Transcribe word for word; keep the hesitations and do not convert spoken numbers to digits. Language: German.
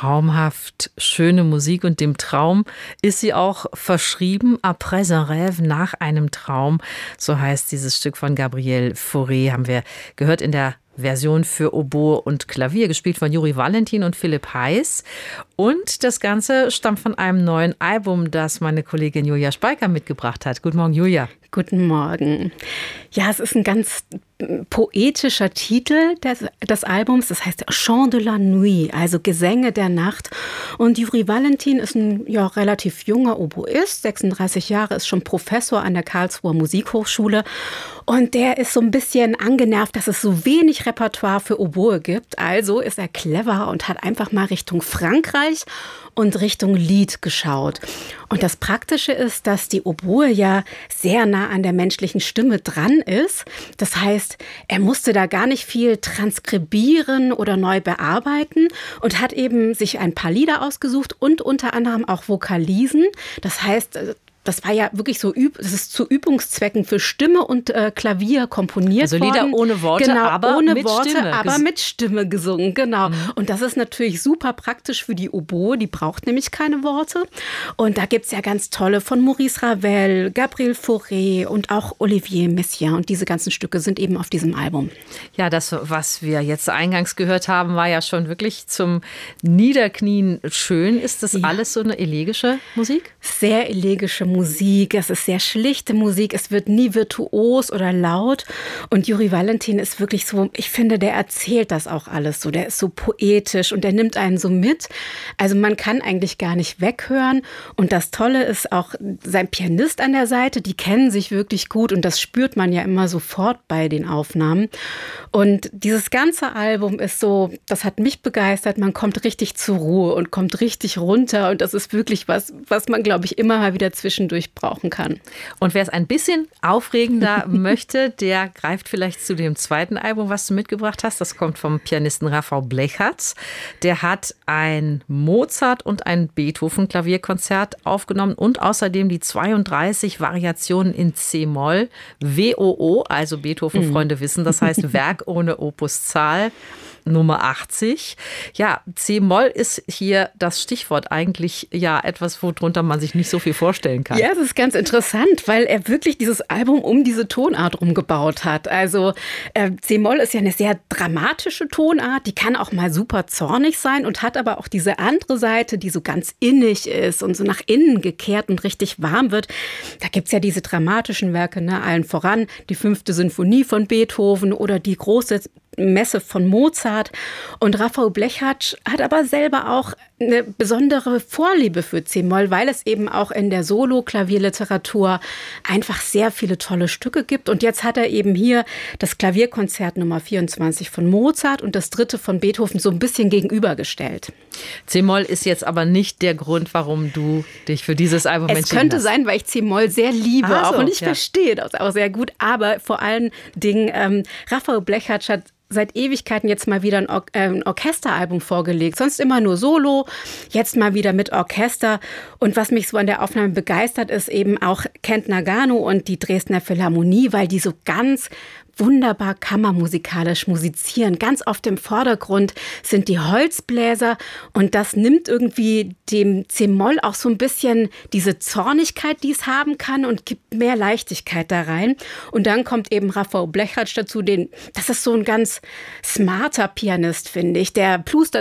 traumhaft schöne Musik und dem Traum ist sie auch verschrieben. Après un rêve, nach einem Traum, so heißt dieses Stück von Gabriel Fauré, haben wir gehört in der Version für Oboe und Klavier, gespielt von Juri Valentin und Philipp Heiß. Und das Ganze stammt von einem neuen Album, das meine Kollegin Julia Speiker mitgebracht hat. Guten Morgen, Julia. Guten Morgen. Ja, es ist ein ganz poetischer Titel des, des Albums. Das heißt Chant de la Nuit, also Gesänge der Nacht. Und Juri Valentin ist ein ja, relativ junger Oboist, sechsunddreißig Jahre, ist schon Professor an der Karlsruher Musikhochschule. Und der ist so ein bisschen angenervt, dass es so wenig Repertoire für Oboe gibt. Also ist er clever und hat einfach mal Richtung Frankreich und Richtung Lied geschaut. Und das Praktische ist, dass die Oboe ja sehr nah an der menschlichen Stimme dran ist. Das heißt, er musste da gar nicht viel transkribieren oder neu bearbeiten und hat eben sich ein paar Lieder ausgesucht und unter anderem auch Vokalisen. Das heißt, das war ja wirklich so, das ist zu Übungszwecken für Stimme und äh, Klavier komponiert also worden. Also Lieder ohne Worte, genau, aber ohne mit Worte, Stimme. aber mit Stimme gesungen, genau. Mhm. Und das ist natürlich super praktisch für die Oboe, die braucht nämlich keine Worte. Und da gibt es ja ganz tolle von Maurice Ravel, Gabriel Fauré und auch Olivier Messiaen. Und diese ganzen Stücke sind eben auf diesem Album. Ja, das, was wir jetzt eingangs gehört haben, war ja schon wirklich zum Niederknien schön. Ist das ja alles so eine elegische Musik? Sehr elegische Musik. Es ist sehr schlichte Musik. Es wird nie virtuos oder laut. Und Juri Valentin ist wirklich so, ich finde, der erzählt das auch alles so. Der ist so poetisch und der nimmt einen so mit. Also man kann eigentlich gar nicht weghören. Und das Tolle ist auch sein Pianist an der Seite. Die kennen sich wirklich gut und das spürt man ja immer sofort bei den Aufnahmen. Und dieses ganze Album ist so, das hat mich begeistert. Man kommt richtig zur Ruhe und kommt richtig runter. Und das ist wirklich was, was man, glaube ich, immer mal wieder zwischendurch brauchen kann. Und wer es ein bisschen aufregender möchte, der greift vielleicht zu dem zweiten Album, was du mitgebracht hast. Das kommt vom Pianisten Rafał Blechacz. Der hat ein Mozart- und ein Beethoven-Klavierkonzert aufgenommen und außerdem die zweiunddreißig Variationen in C-Moll, W O O, also Beethoven-Freunde mhm. wissen, das heißt Werk ohne Opuszahl. Nummer achtzig. Ja, C-Moll ist hier das Stichwort, eigentlich ja etwas, worunter man sich nicht so viel vorstellen kann. Ja, das ist ganz interessant, weil er wirklich dieses Album um diese Tonart rumgebaut hat. Also äh, C-Moll ist ja eine sehr dramatische Tonart, die kann auch mal super zornig sein und hat aber auch diese andere Seite, die so ganz innig ist und so nach innen gekehrt und richtig warm wird. Da gibt's ja diese dramatischen Werke, ne, allen voran die fünfte Sinfonie von Beethoven oder die große Messe von Mozart. Und Rafał Blechacz hat aber selber auch eine besondere Vorliebe für C-Moll, weil es eben auch in der Solo-Klavierliteratur einfach sehr viele tolle Stücke gibt. Und jetzt hat er eben hier das Klavierkonzert Nummer vierundzwanzig von Mozart und das dritte von Beethoven so ein bisschen gegenübergestellt. C-Moll ist jetzt aber nicht der Grund, warum du dich für dieses Album entschieden hast. Es könnte sein, weil ich C-Moll sehr liebe Ach so, auch und ich ja. verstehe das auch sehr gut. Aber vor allen Dingen, ähm, Rafał Blechacz hat seit Ewigkeiten jetzt mal wieder ein, Or- äh, ein Orchesteralbum vorgelegt. Sonst immer nur Solo, jetzt mal wieder mit Orchester. Und was mich so an der Aufnahme begeistert, ist eben auch Kent Nagano und die Dresdner Philharmonie, weil die so ganz wunderbar kammermusikalisch musizieren. Ganz oft im Vordergrund sind die Holzbläser und das nimmt irgendwie dem C-Moll auch so ein bisschen diese Zornigkeit, die es haben kann und gibt mehr Leichtigkeit da rein. Und dann kommt eben Rafał Blechacz dazu, den, das ist so ein ganz smarter Pianist, finde ich. Der plustert